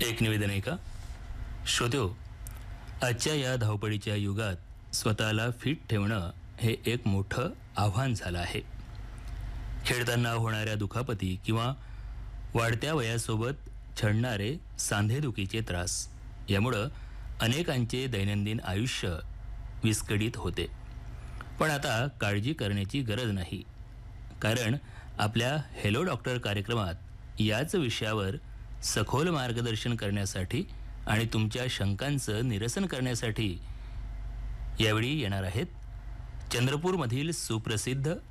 एक निवेदन आहे का श्रोत्यो, आजच्या या धावपळीच्या युगात स्वतःला फिट ठेवणं हे एक मोठं आव्हान झालं आहे. खेळताना होणाऱ्या दुखापती किंवा वाढत्या वयासोबत छळणारे सांधेदुखीचे त्रास यामुळं अनेकांचे दैनंदिन आयुष्य विस्कळीत होते. पण आता काळजी करण्याची गरज नाही, कारण आपल्या हेलो डॉक्टर कार्यक्रमात याच विषयावर सखोल मार्गदर्शन करण्यासाठी आणि तुमच्या शंकांचं निरसन करण्यासाठी यावेळी येणार आहेत चंद्रपूरमधील सुप्रसिद्ध